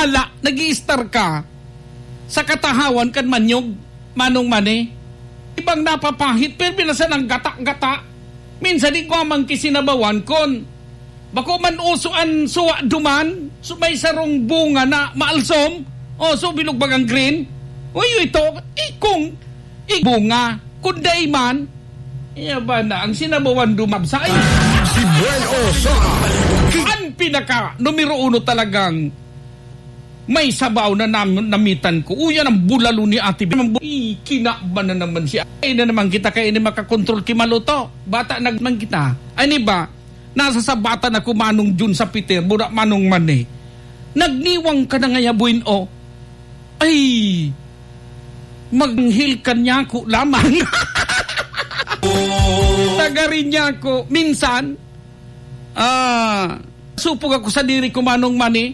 ala, nag-i-star ka sa katahawan kan manyog, manong mani. Ibang napapahit, pero binasan ang gata-gata. Minsan di ko amang kisinabawan kon. Bako man usuan suwa duman, so may sarong bunga na maalsom, o so bilog bagang green. Uy, ito, ikong, bunga, kunday man, iya ba na, ang sinabawan dumabsay. Si Buen Osa. Ang pinaka, numero 1 talagang, may sabaw na namitan ko. Uyan ang bulalo ni Ate B. Kinakba na naman siya. Ay na naman kita kayo ni makakontrol kimaluto. Bata nagman kita. Ay ni ba, nasa sabata na kumanong Jun sa Peter, mura manong mani. Nagniwang ka na ngaya buin o. Ay, maghil ka niya ko lamang. Tagarin niya ko. Minsan, supog ako sa diri kumanong mani.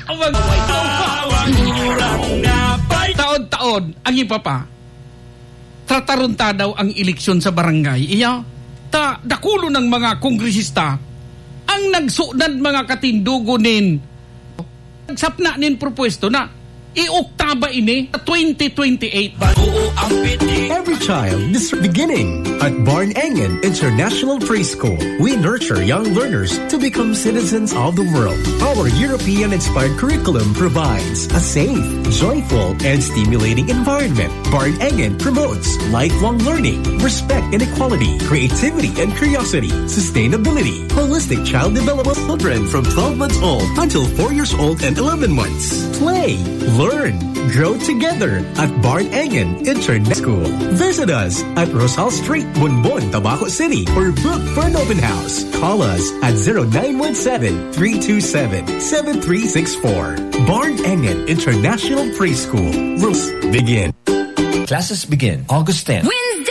Taon-taon ang ipapa tratarunta daw ang eleksyon sa barangay. Iya, dakulo ng mga kongresista ang nagsunad mga katindugonin nagsapna nin propwesto na i-oktaba ini 2028. Every child is beginning. At Barn-Engen International Preschool, we nurture young learners to become citizens of the world. Our European-inspired curriculum provides a safe, joyful, and stimulating environment. Barn-Engen promotes lifelong learning, respect and equality, creativity and curiosity, sustainability, holistic child development. Children from 12 months old until 4 years old and 11 months. Play, learn, grow together at Barn-Engen International School. Visit us at Rosal Street, Bonbon, Tabaco City, or book for an open house. Call us at 0917-327-7364. Barn-Engen International Preschool. Rules begin. Classes begin August 10. Wednesday!